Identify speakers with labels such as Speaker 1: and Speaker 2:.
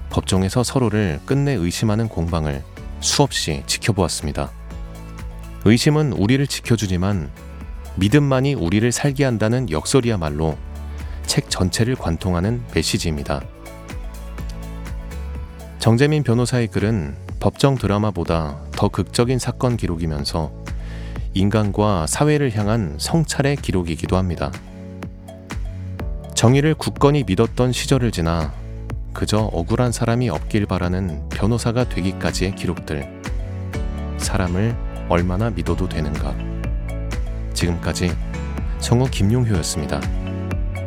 Speaker 1: 법정에서 서로를 끝내 의심하는 공방을 수없이 지켜보았습니다. 의심은 우리를 지켜주지만 믿음만이 우리를 살게 한다는 역설이야말로 책 전체를 관통하는 메시지입니다. 정재민 변호사의 글은 법정 드라마보다 더 극적인 사건 기록이면서 인간과 사회를 향한 성찰의 기록이기도 합니다. 정의를 굳건히 믿었던 시절을 지나 그저 억울한 사람이 없길 바라는 변호사가 되기까지의 기록들. 사람을 얼마나 믿어도 되는가. 지금까지 성우 김용효였습니다.